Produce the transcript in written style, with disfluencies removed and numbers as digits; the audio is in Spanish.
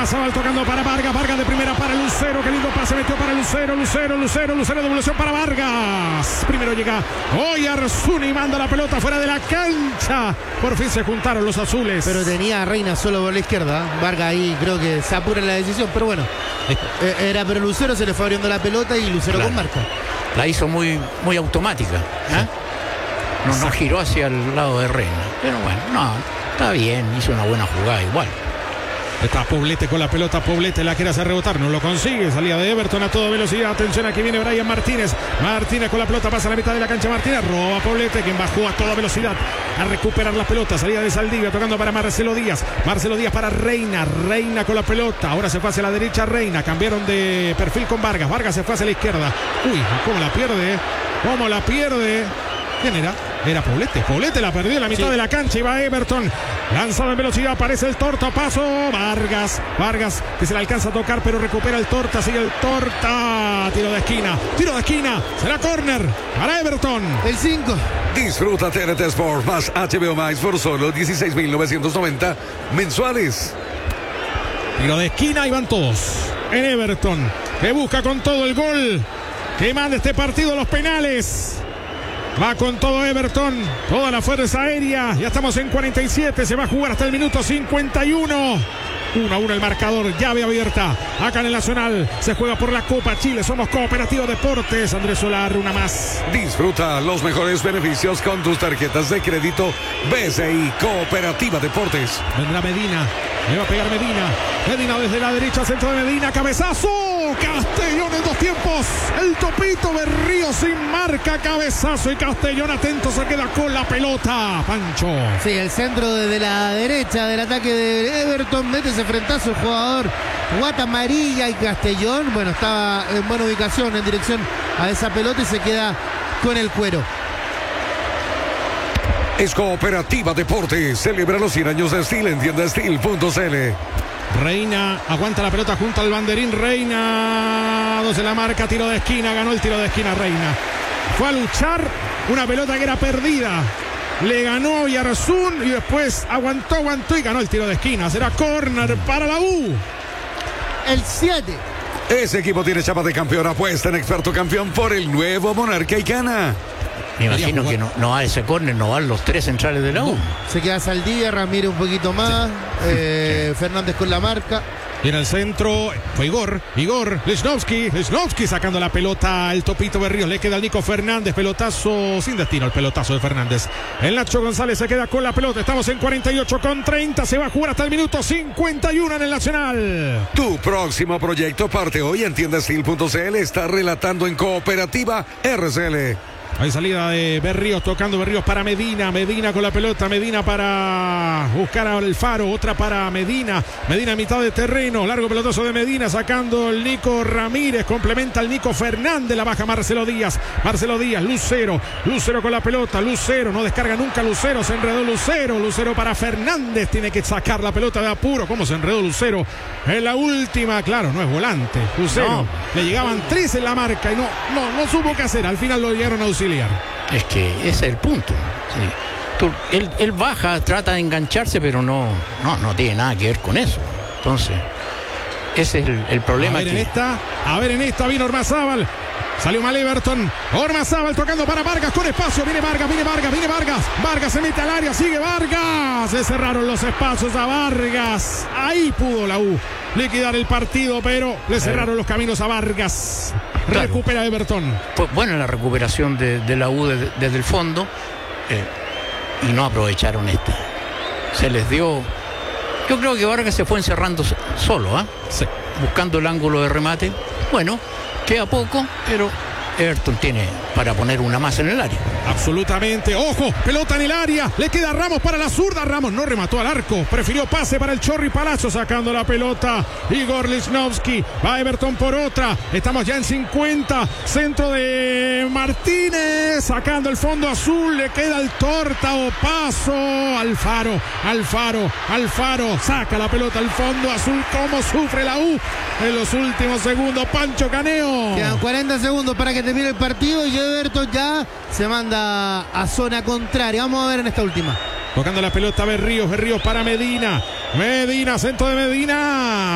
Ormazábal tocando para Vargas. Vargas de primera para Lucero. Qué lindo pase metió para Lucero. Lucero, devolución para Vargas. Primero llega Oyarzún y manda la pelota fuera de la cancha. Por fin se juntaron los azules. Pero tenía a Reina solo por la izquierda. Vargas ahí creo que se apura en la decisión. Pero bueno, pero Lucero se le fue abriendo la pelota y Lucero con marca. La hizo muy automática. No giró hacia el lado de Reina. Pero bueno, no, está bien. Hizo una buena jugada igual. Está Poblete con la pelota. Poblete la quiere hacer rebotar. No lo consigue. Salida de Everton a toda velocidad. Atención, aquí viene Brian Martínez. Martínez con la pelota. Pasa a la mitad de la cancha. Martínez roba a Poblete, quien bajó a toda velocidad a recuperar la pelota. Salida de Saldivia tocando para Marcelo Díaz. Marcelo Díaz para Reina. Reina con la pelota. Ahora se fue hacia la derecha Reina. Cambiaron de perfil con Vargas. Vargas se fue hacia la izquierda. Uy, ¿cómo la pierde? ¿Cómo la pierde? ¿Quién era? Era Poblete. Poblete la perdió en la mitad de la cancha y va Everton. Lanzado en velocidad, aparece el Torta. Paso. Vargas que se le alcanza a tocar, pero recupera el Torta. Sigue el Torta. Tiro de esquina. Será córner para Everton. El 5. Disfruta TNT Sport más HBO Max por solo 16.990 mensuales. Tiro de esquina y van todos. En Everton, que busca con todo el gol. Que manda este partido a los penales. Va con todo Everton, toda la fuerza aérea. Ya estamos en 47, se va a jugar hasta el minuto 51. 1-1 el marcador, llave abierta. Acá en el Nacional se juega por la Copa Chile. Somos Cooperativa Deportes. Andrés Solar, una más. Disfruta los mejores beneficios con tus tarjetas de crédito BCI Cooperativa Deportes. Vendrá Medina, le va a pegar Medina desde la derecha, centro de Medina, cabezazo. Castellón en 2 tiempos. El Topito Berrío sin marca, cabezazo y Castellón atento, se queda con la pelota. Pancho. Sí, el centro desde la derecha del ataque de Everton. Mete ese frentazo el jugador Guata Amarilla y Castellón. Bueno, estaba en buena ubicación en dirección a esa pelota y se queda con el cuero. Es Cooperativa Deportes. Celebra los 100 años de Steel en tiendasteel.cl. Reina aguanta la pelota junto al banderín. Reina, 2 de la marca, tiro de esquina, ganó el tiro de esquina Reina. Fue a luchar una pelota que era perdida. Le ganó Oyarzún y después aguantó y ganó el tiro de esquina. Será córner para la U. El 7. Ese equipo tiene chapa de campeón. Apuesta en Experto Campeón por el nuevo Monarca y gana. Me imagino que no va ese córner, no van los 3 centrales de la U. Se queda Saldivia, Ramírez un poquito más, Fernández con la marca. Y en el centro fue Igor Lichnowsky sacando la pelota. El Topito Berríos le queda al Nico Fernández. Pelotazo sin destino, el pelotazo de Fernández. El Nacho González se queda con la pelota. Estamos en 48:30. Se va a jugar hasta el minuto 51 en el Nacional. Tu próximo proyecto parte hoy en tiendasteel.cl. Está relatando en Cooperativa RCL. Hay salida de Berríos, tocando Berríos para Medina. Medina con la pelota, Medina para buscar a Alfaro, otra para Medina. Medina en mitad de terreno, largo pelotazo de Medina, sacando el Nico Ramírez, complementa el Nico Fernández, la baja Marcelo Díaz, Lucero con la pelota, Lucero, no descarga nunca Lucero, se enredó Lucero para Fernández, tiene que sacar la pelota de apuro. ¿Cómo se enredó Lucero? En la última, claro, no es volante, Lucero. No. Le llegaban 3 en la marca y no supo qué hacer, al final lo llegaron a auxiliar. Es que ese es el punto. Sí. Él baja, trata de engancharse, pero no tiene nada que ver con eso. Entonces, ese es el problema. A ver en esta vino Ormazábal. Salió mal Everton. Ormazábal tocando para Vargas con espacio. Viene Vargas. Vargas se mete al área. Sigue Vargas. Se cerraron los espacios a Vargas. Ahí pudo la U liquidar el partido, pero le cerraron los caminos a Vargas. Claro. Recupera Everton. Pues buena la recuperación de la U desde el fondo. Y no aprovecharon esta. Se les dio. Yo creo que Vargas se fue encerrando solo, sí. Buscando el ángulo de remate. Bueno, queda poco, pero Everton tiene para poner una más en el área. Absolutamente. Ojo, pelota en el área. Le queda Ramos para la zurda. Ramos no remató al arco. Prefirió pase para el Chorri Palacio, sacando la pelota. Igor Lichnowsky. Va Everton por otra. Estamos ya en 50. Centro de Martínez. Sacando el fondo azul. Le queda el Torta o paso. Alfaro. Saca la pelota al fondo azul. ¿Cómo sufre la U en los últimos segundos? Pancho Caneo. Quedan 40 segundos para que termine el partido y Everton ya se manda a zona contraria. Vamos a ver en esta última. Tocando la pelota Berríos para Medina, centro de Medina.